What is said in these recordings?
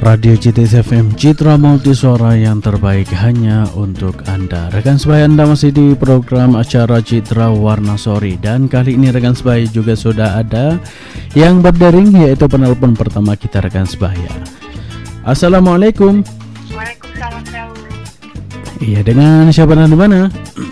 Radio CTS FM, Citra Multisuara yang terbaik hanya untuk Anda. Rekan sebaya, Anda masih di program acara Citra Warna Sore. Dan kali ini rekan sebaya juga sudah ada yang berdaring, yaitu penelpon pertama kita rekan sebaya. Assalamualaikum. Waalaikumsalam. Iya, dengan siapa dan di mana?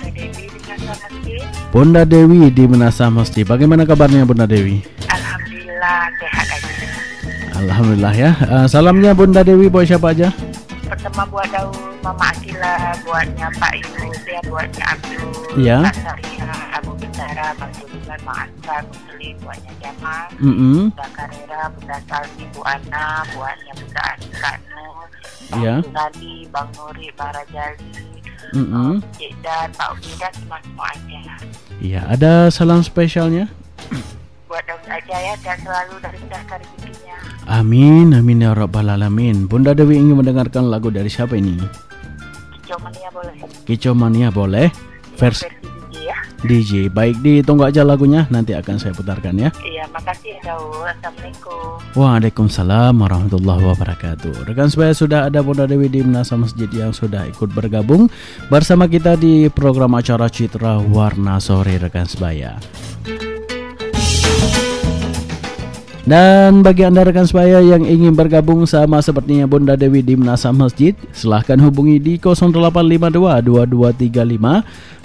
Bunda Dewi di Menasah Masjid. Bagaimana kabarnya Bunda Dewi? Alhamdulillah sehat aja. Alhamdulillah ya. Salamnya Bunda Dewi buat siapa aja? Pertama buat Daud, Mama Akila, buatnya Pak Yus, ya, buatnya Abdul, Ya. Kak Saria, Abu Bintara, Bang Julian, Mak Ansar, Muslim, buatnya Jamal, Bunda Karera, Bunda Salmi, Bu Ana, buatnya Bunda Kak Nur, Bang Ya. Sulali, Bang Nuri, Bang Rajali, Cik Dan, Pak Umidah, semua aja. Iya, ada salam spesialnya? Buat Daud aja ya, dan selalu dari dasar rezekinya. Amin, amin ya rabbal alamin. Bunda Dewi ingin mendengarkan lagu dari siapa ini? Kicau Mania boleh? Kicau Mania boleh. Versi DJ ya. DJ. Baik, ditunggu aja lagunya, nanti akan saya putarkan ya. Iya, makasih ya Daud. Assalamualaikum. Waalaikumsalam warahmatullahi wabarakatuh. Rekan sebaya, sudah ada Bunda Dewi di Menasah Masjid yang sudah ikut bergabung bersama kita di program acara Citra Warna Sore rekan sebaya. Dan bagi Anda rekan sebaya yang ingin bergabung sama sepertinya Bunda Dewi di Menasah Masjid, silahkan hubungi di 0852 2235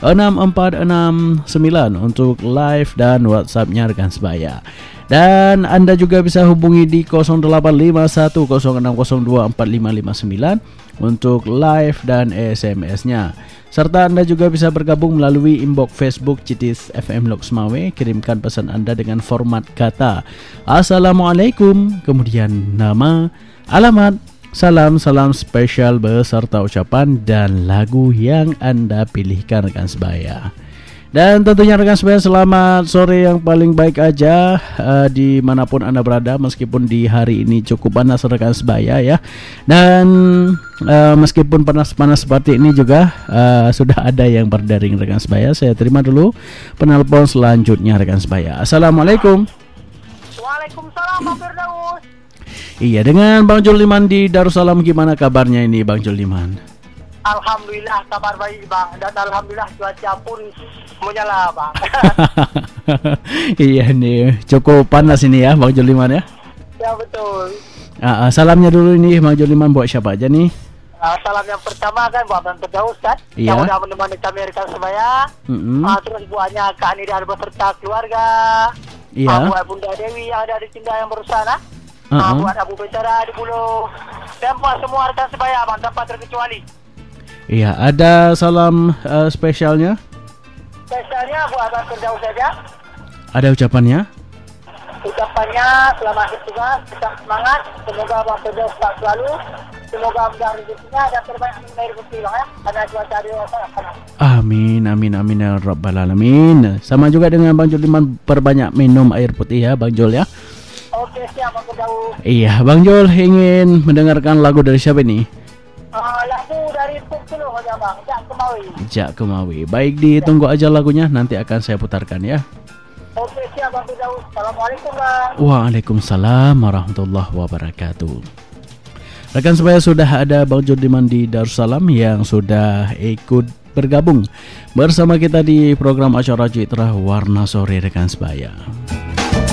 6469 untuk live dan WhatsApp-nya rekan sebaya. Dan Anda juga bisa hubungi di 0851 0602 4559 untuk live dan SMS-nya. Serta Anda juga bisa bergabung melalui inbox Facebook CTS FM Loksmawe. Kirimkan pesan Anda dengan format kata Assalamualaikum, kemudian nama, alamat, salam spesial beserta ucapan dan lagu yang Anda pilihkan rekan sebaya. Dan tentunya rekan sebaya, selamat sore yang paling baik aja dimanapun Anda berada, meskipun di hari ini cukup panas rekan sebaya ya. Dan meskipun panas-panas seperti ini juga sudah ada yang berdaring rekan sebaya. Saya terima dulu penelpon selanjutnya rekan sebaya. Assalamualaikum. Waalaikumsalam Bang Firdaus. Iya, dengan Bang Juliman di Darussalam, gimana kabarnya ini Bang Juliman? Alhamdulillah kabar baik Bang, dan alhamdulillah cuaca pun menyala Bang. Iya nih, cukup panas ini ya Bang Juliman ya. Ya betul. Salamnya dulu ini Bang Juliman buat siapa aja nih? Salam yang pertama kan buat Bang Firdaus kan, Iya. yang udah menemani kami rekan sebaya. Terus buatnya Kak Nida beserta keluarga. Iya. Buat Bunda Dewi yang ada di Cinda yang berusaha. Buat Abu Bintara di Bulu. Dan buat semua rekan sebaya Bang, tanpa terkecuali. Iya, ada salam spesialnya? Spesialnya buat Bang Firdaus saja. Ada ucapannya? Ucapannya selamat bertugas, tetap semangat. Semoga Bang Firdaus tetap selalu. Semoga mudah rezekinya dan terbaik mengenai rezeki Bang ya. Karena cuaca di sana. Amin, amin, amin ya rabbal alamin. Sama juga dengan Bang Juliman, perbanyak minum air putih ya Bang Jul ya. Oke, siap Bang Firdaus. Iya, Bang Jul ingin mendengarkan lagu dari siapa nih? Lagu dari Pukul aja Bang, Jak Kemawi. Jak Kemawi. Baik, ditunggu aja lagunya, nanti akan saya putarkan ya. Oke, siap Bang Firdaus. Assalamualaikum Bang. Waalaikumsalam warahmatullahi wabarakatuh. Rekan sebaya, sudah ada Bang Juliman di Darussalam yang sudah ikut bergabung bersama kita di program acara Citra Warna Sore rekan sebaya.